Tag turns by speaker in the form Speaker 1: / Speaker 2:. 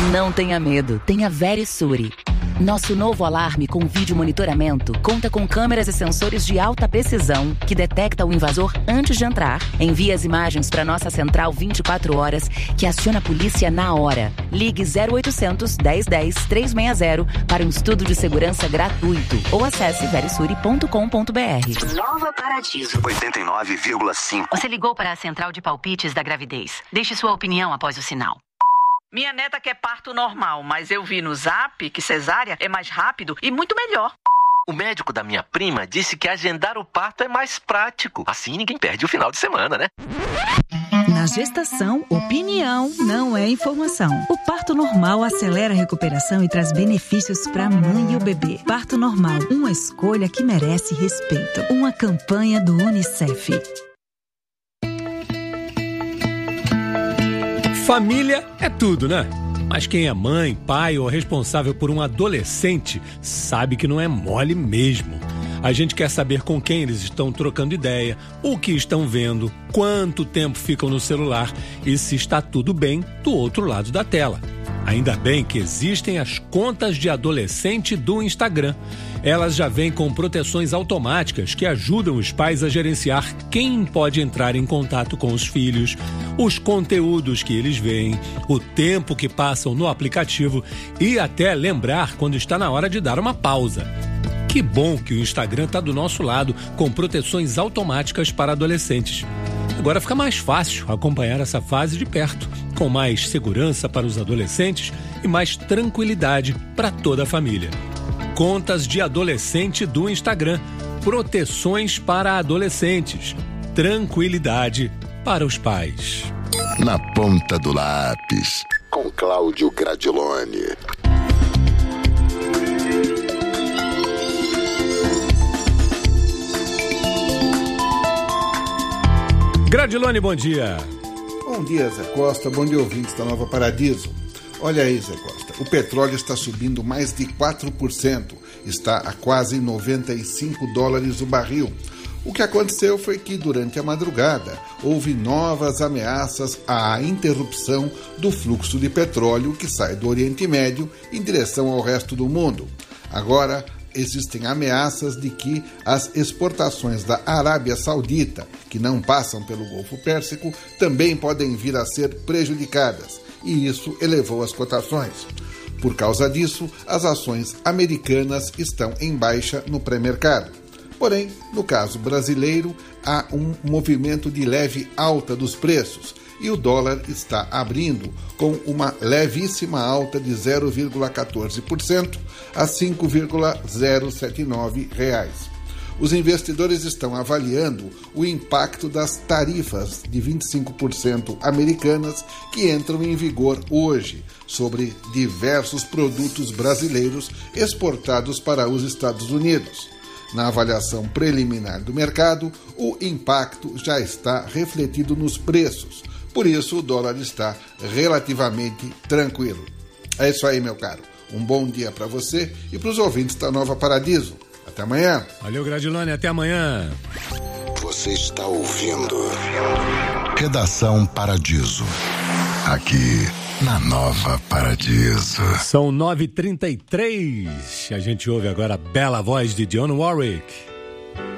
Speaker 1: Não tenha medo, tenha Verisure. Nosso novo alarme com vídeo monitoramento conta com câmeras e sensores de alta precisão que detecta o invasor antes de entrar, envia as imagens para nossa central 24 horas, que aciona a polícia na hora. Ligue 0800 1010 360 para um estudo de segurança gratuito ou acesse verisure.com.br.
Speaker 2: Nova Paradiso
Speaker 3: 89,5.
Speaker 2: Você ligou para a central de palpites da gravidez. Deixe sua opinião após o sinal.
Speaker 4: Minha neta quer parto normal, mas eu vi no Zap que cesárea é mais rápido e muito melhor.
Speaker 5: O médico da minha prima disse que agendar o parto é mais prático. Assim ninguém perde o final de semana, né?
Speaker 6: Na gestação, opinião não é informação. O parto normal acelera a recuperação e traz benefícios para a mãe e o bebê. Parto normal, uma escolha que merece respeito. Uma campanha do UNICEF.
Speaker 7: Família é tudo, né? Mas quem é mãe, pai ou responsável por um adolescente sabe que não é mole mesmo. A gente quer saber com quem eles estão trocando ideia, o que estão vendo, quanto tempo ficam no celular e se está tudo bem do outro lado da tela. Ainda bem que existem as contas de adolescente do Instagram. Elas já vêm com proteções automáticas que ajudam os pais a gerenciar quem pode entrar em contato com os filhos, os conteúdos que eles veem, o tempo que passam no aplicativo e até lembrar quando está na hora de dar uma pausa. Que bom que o Instagram está do nosso lado com proteções automáticas para adolescentes. Agora fica mais fácil acompanhar essa fase de perto, com mais segurança para os adolescentes e mais tranquilidade para toda a família. Contas de adolescente do Instagram, proteções para adolescentes, tranquilidade para os pais.
Speaker 8: Na ponta do lápis, com Cláudio Gradiloni.
Speaker 7: Gradiloni, bom dia.
Speaker 9: Bom dia, Zé Costa. Bom dia, ouvintes da Nova Paradiso. Olha aí, Zé Costa. O petróleo está subindo mais de 4%. Está a quase $95 o barril. O que aconteceu foi que, durante a madrugada, houve novas ameaças à interrupção do fluxo de petróleo que sai do Oriente Médio em direção ao resto do mundo. Agora, existem ameaças de que as exportações da Arábia Saudita, que não passam pelo Golfo Pérsico, também podem vir a ser prejudicadas, e isso elevou as cotações. Por causa disso, as ações americanas estão em baixa no pré-mercado. Porém, no caso brasileiro, há um movimento de leve alta dos preços, e o dólar está abrindo com uma levíssima alta de 0,14% a R$ 5,079. Os investidores estão avaliando o impacto das tarifas de 25% americanas que entram em vigor hoje sobre diversos produtos brasileiros exportados para os Estados Unidos. Na avaliação preliminar do mercado, o impacto já está refletido nos preços. Por isso, o dólar está relativamente tranquilo. É isso aí, meu caro. Um bom dia para você e para os ouvintes da Nova Paradiso. Até amanhã.
Speaker 7: Valeu, Gradiloni. Até amanhã.
Speaker 8: Você está ouvindo Redação Paradiso. Aqui na Nova Paradiso.
Speaker 7: São 9h33. A gente ouve agora a bela voz de Dionne Warwick.